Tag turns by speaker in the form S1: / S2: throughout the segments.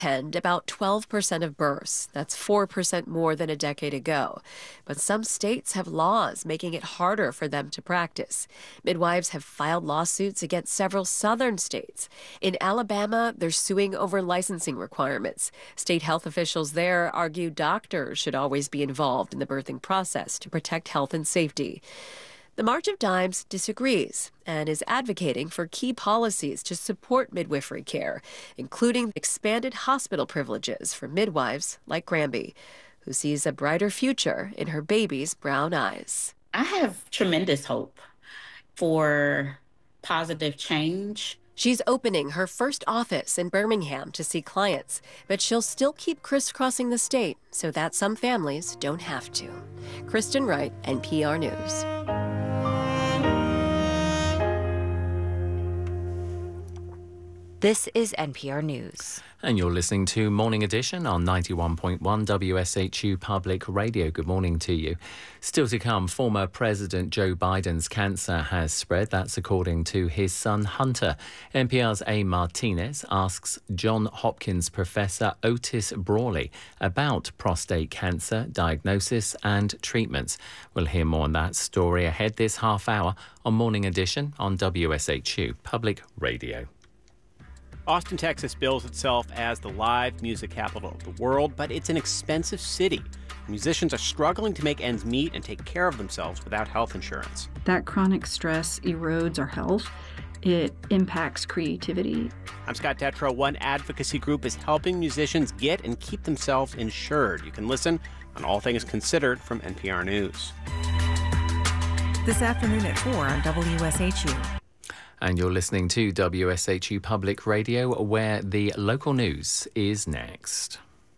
S1: Tend about 12% of births. That's 4% more than a decade ago. But some states have laws making it harder for them to practice. Midwives have filed lawsuits against several southern states. In Alabama, they're suing over licensing requirements. State health officials there argue doctors should always be involved in the birthing process to protect health and safety. The March of Dimes disagrees and is advocating for key policies to support midwifery care, including expanded hospital privileges for midwives like Granby, who sees a brighter future in her baby's brown eyes.
S2: I have tremendous hope for positive change.
S1: She's opening her first office in Birmingham to see clients, but she'll still keep crisscrossing the state so that some families don't have to. Kristen Wright, NPR News.
S3: This is NPR News.
S4: And you're listening to Morning Edition on 91.1 WSHU Public Radio. Good morning to you. Still to come, former President Joe Biden's cancer has spread. That's according to his son Hunter. NPR's A. Martinez asks Johns Hopkins professor Otis Brawley about prostate cancer diagnosis and treatments. We'll hear more on that story ahead this half hour on Morning Edition on WSHU Public Radio.
S5: Austin, Texas bills itself as the live music capital of the world, but it's an expensive city. Musicians are struggling to make ends meet and take care of themselves without health insurance.
S6: That chronic stress erodes our health. It impacts creativity.
S5: I'm Scott Detrow. One advocacy group is helping musicians get and keep themselves insured. You can listen on All Things Considered from NPR News.
S7: This afternoon at 4 on WSHU.
S4: And you're listening to WSHU Public Radio, where the local news is next.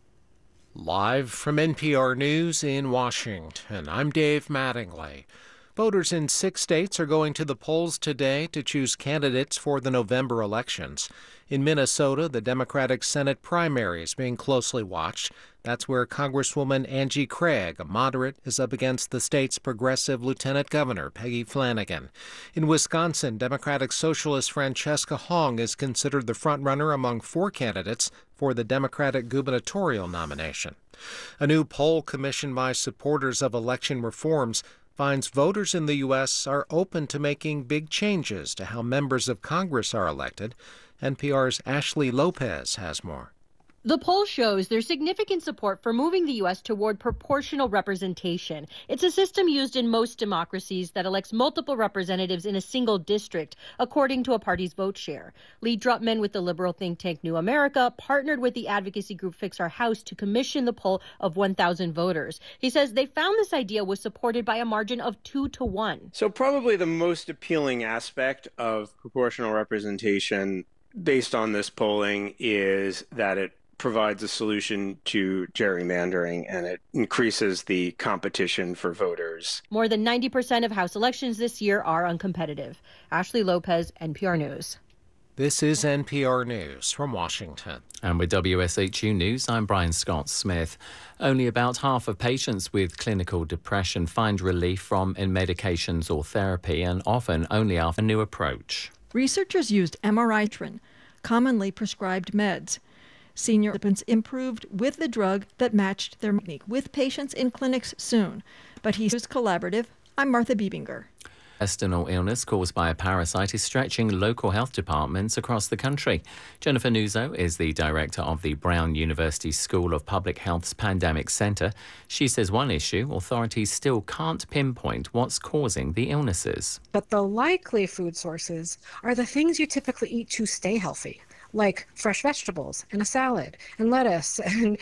S8: Live from NPR News in Washington, I'm Dave Mattingly. Voters in 6 states are going to the polls today to choose candidates for the November elections. In Minnesota, the Democratic Senate primary is being closely watched. That's where Congresswoman Angie Craig, a moderate, is up against the state's progressive Lieutenant Governor Peggy Flanagan. In Wisconsin, Democratic Socialist Francesca Hong is considered the frontrunner among 4 candidates for the Democratic gubernatorial nomination. A new poll commissioned by supporters of election reforms finds voters in the U.S. are open to making big changes to how members of Congress are elected. NPR's Ashley Lopez has more.
S9: The poll shows there's significant support for moving the U.S. toward proportional representation. It's a system used in most democracies that elects multiple representatives in a single district, according to a party's vote share. Lee Drutman with the liberal think tank New America partnered with the advocacy group Fix Our House to commission the poll of 1,000 voters. He says they found this idea was supported by a margin of 2-1.
S10: So probably the most appealing aspect of proportional representation based on this polling is that it provides a solution to gerrymandering, and it increases the competition for voters.
S9: More than 90% of House elections this year are uncompetitive. Ashley Lopez, NPR News.
S8: This is NPR News from Washington.
S4: And with WSHU News, I'm Brian Scott Smith. Only about half of patients with clinical depression find relief from medications or therapy, and often only after a new approach.
S11: Researchers used MRI, commonly prescribed meds. Senior participants improved with the drug that matched their technique, with patients in clinics soon. But he's collaborative. I'm Martha Biebinger.
S4: Intestinal illness caused by a parasite is stretching local health departments across the country. Jennifer Nuzzo is the director of the Brown University School of Public Health's Pandemic Center. She says one issue, authorities still can't pinpoint what's causing the illnesses.
S12: But the likely food sources are the things you typically eat to stay healthy, like fresh vegetables and a salad and lettuce and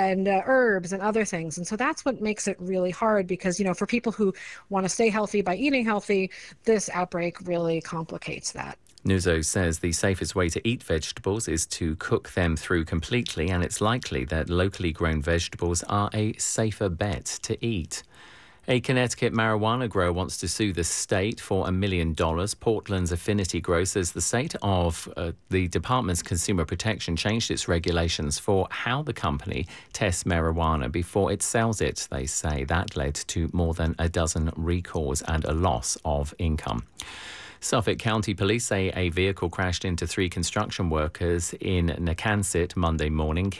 S12: herbs and other things. And so that's what makes it really hard because, for people who want to stay healthy by eating healthy, this outbreak really complicates that.
S4: Nuzzo says the safest way to eat vegetables is to cook them through completely, and it's likely that locally grown vegetables are a safer bet to eat. A Connecticut marijuana grower wants to sue the state for $1 million. Portland's Affinity Grow says the state of the Department's Consumer Protection changed its regulations for how the company tests marijuana before it sells it. They say that led to more than a dozen recalls and a loss of income. Suffolk County Police say a vehicle crashed into 3 construction workers in Narragansett Monday morning,